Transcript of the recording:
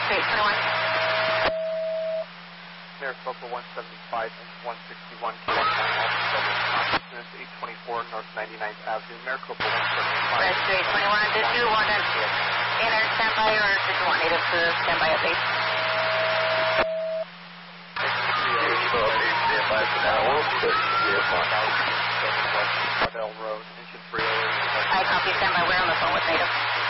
straight 21. Maricopa 175 and 161, consciousness 824 North 99th Avenue, Maricopa 175. Red straight 21. Did you want an inner standby or did you want me to standby at base? Standby for now. Waddell Road, engine 308. I copy standby. We're on the phone with Native.